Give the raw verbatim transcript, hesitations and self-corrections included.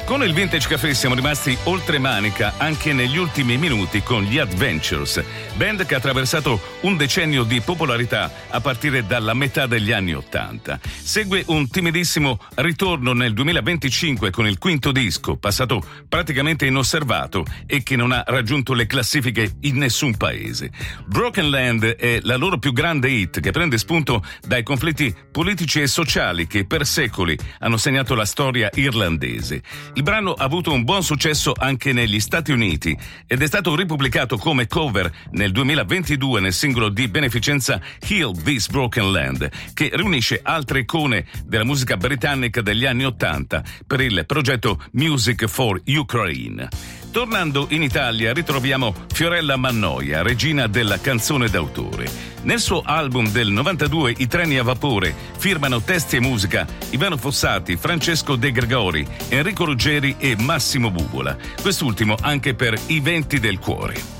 Con il Vintage Café siamo rimasti oltre manica anche negli ultimi minuti con gli Adventures, band che ha attraversato un decennio di popolarità a partire dalla metà degli anni Ottanta. Segue un timidissimo ritorno nel duemilaventicinque con il quinto disco, passato praticamente inosservato e che non ha raggiunto le classifiche in nessun paese. Broken Land è la loro più grande hit, che prende spunto dai conflitti politici e sociali che per secoli hanno segnato la storia irlandese. Il brano ha avuto un buon successo anche negli Stati Uniti ed è stato ripubblicato come cover nel duemilaventidue nel singolo di beneficenza Heal This Broken Land, che riunisce altre icone della musica britannica degli anni Ottanta per il progetto Music for Ukraine. Tornando in Italia ritroviamo Fiorella Mannoia, regina della canzone d'autore. Nel suo album del novantadue I treni a vapore firmano testi e musica Ivano Fossati, Francesco De Gregori, Enrico Ruggeri e Massimo Bubola, quest'ultimo anche per I venti del cuore.